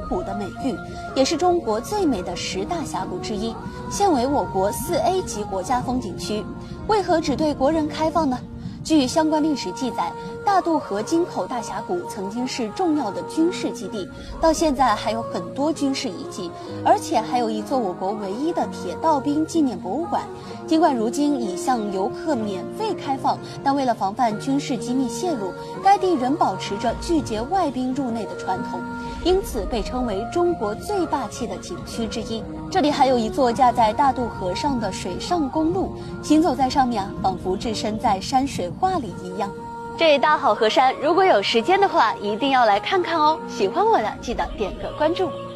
谷的美誉，也是中国最美的10大峡谷之一，现为我国4A 级国家风景区。为何只对国人开放呢？据相关历史记载，大渡河金口大峡谷曾经是重要的军事基地，到现在还有很多军事遗迹，而且还有一座我国唯一的铁道兵纪念博物馆。尽管如今已向游客免费开放，但为了防范军事机密泄露，该地仍保持着拒绝外宾入内的传统，因此被称为中国最霸气的景区之一。这里还有一座架在大渡河上的水上公路，行走在上面仿佛置身在山水画里一样。这大好河山，如果有时间的话，一定要来看看哦。喜欢我的，记得点个关注。